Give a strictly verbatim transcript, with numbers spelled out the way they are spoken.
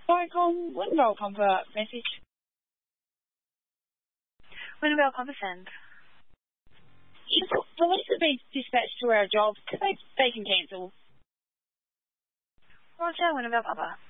Viacom, Wintervale Comfort, message. Wintervale Comfort, send. If the police have been dispatched to our jobs, they, they can cancel. Roger, Wintervale Comfort.